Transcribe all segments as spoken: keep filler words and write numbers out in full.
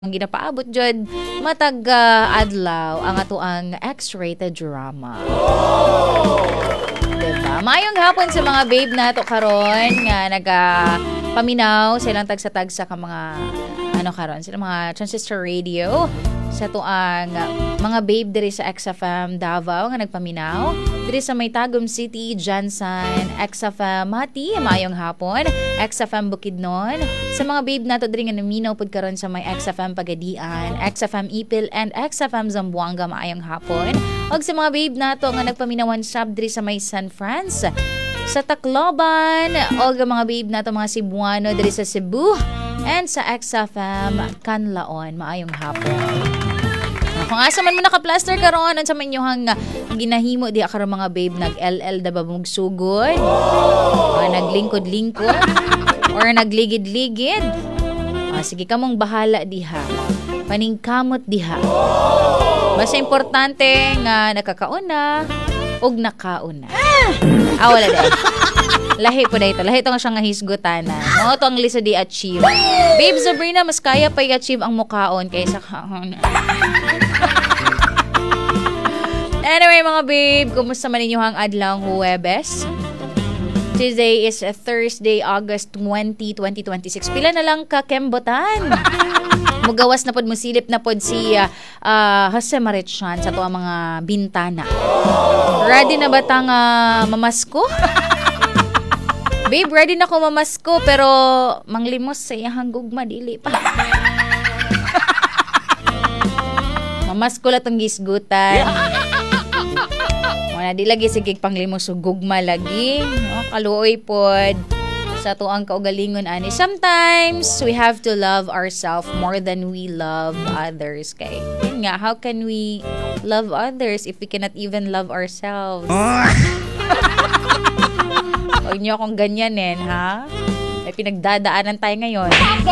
ang ginapaabot jud matag uh, adlaw ang atoang X-rated drama. Diba? Maayong hapon sa mga babe nato karon nga naga paminaw silang tagsa-tagsa ka mga ano karon sila mga transistor radio sa tuang mga babe diri sa X F M Davao nga nagpaminaw diri sa Maytagum City, Jansan, X F M Mati, maayong hapon, X F M Bukidnon, sa mga babe nato diri nga naminaw pud karon sa may X F M Pagadian, X F M Ipil and X F M Zamboanga, maayong hapon. Og sa mga babe nato nga nagpaminawan sab diri sa may San Franz, sa Tacloban, og mga babe nato mga Cebuano diri sa Cebu and sa X F M Canlaon, maayong hapon. Kung asa man mo naka-plaster karon ang sa inyohang ginahimo di karon mga babe nag-L L da ba mugsugod o naglingkod-lingkod or nagligid-ligid. Ah, sige kamong bahala diha. Paningkamot diha. Basta importante nga nakakauna og nakauna. Ah, wala dahil. Lahi po dahito. Lahi ito nga siya nga hisgutana. No, ito ang lisa di achieve. Babe Sabrina, mas kaya pa i-achieve ang mukaon kaysa kaon. Anyway, mga babe, kumusta man ninyo ang adlaw Huwebes? Today is a Thursday, August twentieth, twenty twenty-six. Pila na lang ka kembotan. Mugawas na pod, musilip na pod si uh, uh, Jose Marichan sa to ang mga bintana. Ready na ba tang uh, mamasko? Babe, ready na ko mamasko pero manglimos sa iyang gugma dili pa. Mamasko la tong gisgutan. Wala di lagi sige panglimos ug gugma lagi, no? Kaluoy pod sa tuang kaugalingon ani. Sometimes we have to love ourselves more than we love others. Kay yun nga, how can we love others if we cannot even love ourselves? Huwag niyo akong ganyanin, ha? May pinagdadaanan tayo ngayon.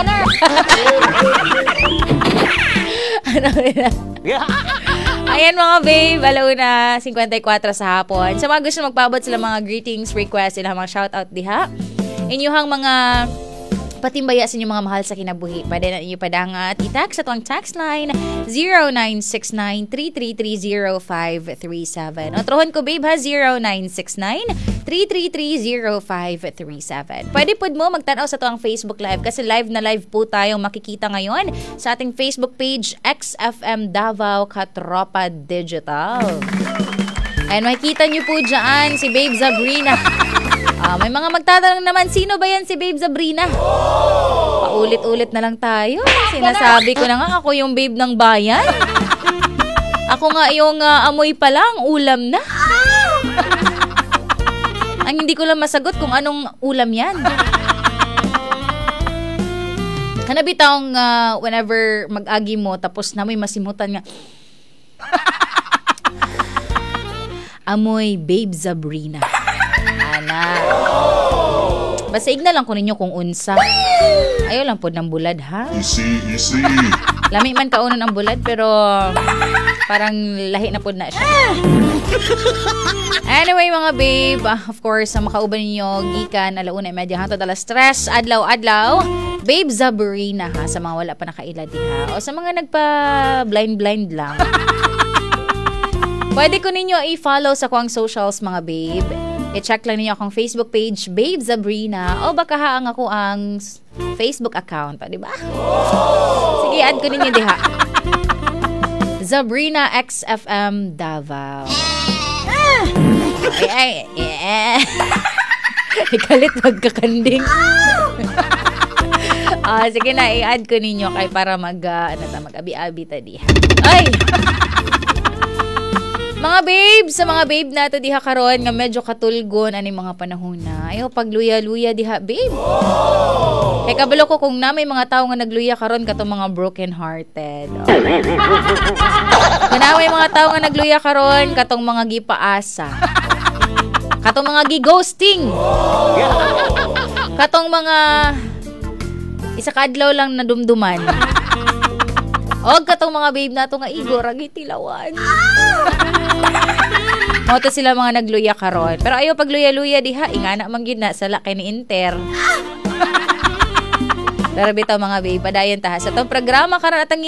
Ano yun? Ayan mga babe, alauna, fifty-four sa hapon. Sa mga gusto magpabot sila mga greetings, requests, sila mga shoutout diha. Inyuhang mga patimbaya sa inyong mga mahal sa kinabuhi. Pwede na inyo padangat i-text sa tuwang text line zero nine six nine, three three three, zero five three seven. O trohon ko babe ha, zero nine six nine, three three three, zero five three seven. Pwede po mo magtanaw sa tuwang Facebook Live kasi live na live po tayong makikita ngayon sa ating Facebook page X F M Davao Katropa Digital. And makikita nyo po dyan si Babe Sabrina. Ah, may mga magtatanong naman, sino ba yan si Babe Sabrina? Paulit-ulit na lang tayo. Sinasabi ko na nga, ako yung babe ng bayan. Ako nga yung uh, amoy pa lang, ulam na. Ang hindi ko lang masagot kung anong ulam yan. Kanabitang uh, whenever mag-agi mo, tapos na may masimutan nga. Amoy Babe Sabrina. Ana. Basta igna lang ko ninyo kung unsa. Ayaw lang po ng bulad, ha? Easy, easy. Lami man kaunon ang bulad, pero parang lahi na po na siya. Anyway, mga babe, of course, ang makauban ninyo, gikan, alauna, medya hantod alas stress, adlaw-adlaw, Babe Sabrina, ha? Sa mga wala pa nakaila diha. O sa mga nagpa-blind-blind lang. Pwede ko ninyo i-follow sa kuang socials, mga babe. I-check lang niyo akong Facebook page, Babe Sabrina, o baka haang ako ang Facebook account, di ba? Sige, add ko ninyo diha. Sabrina X F M Davao. Ay, ay, eh. Ikalit magkakanding. Ah, sige na, i-add ko ninyo kay para mag, uh, ano ta, mag-abi-abi ta diha. Ay! Mga babe, sa mga babe nato diha karon nga medyo katulgon ani mga panahon na. Ayo pagluya-luya diha, babe. Kay kabalo ko kung na may mga tawo nga nagluya karon katong mga broken hearted. Oh. Kung na may mga tawo nga nagluya karon katong mga gipaasa. Katong mga gi-ghosting. Katong mga isa kadlaw lang nadumduman. Og katong mga babe nato nga igor agi tilawan. Moto sila mga nagluya karon. Pero ayo pagluya-luya diha, ingana man gyud na sala kay ni Inter. Pero bitaw mga babe, padayon ta sa tong programa karon atong